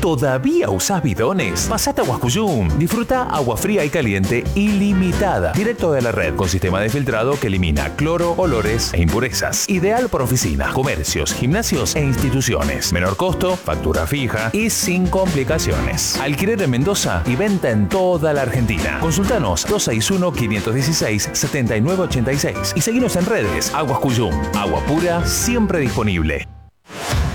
¿Todavía usás bidones? Pasate a Huascuyum. Disfruta agua fría y caliente ilimitada, directo de la red, con sistema de filtrado que elimina cloro, olores e impurezas. Ideal para oficinas, comercios, gimnasios e instituciones. Menor costo, factura fija y sin complicaciones. Alquiler en Mendoza y venta en toda la Argentina. Consultanos 261-516-7986 y seguinos en redes. Aguas Cuyum, agua pura siempre disponible.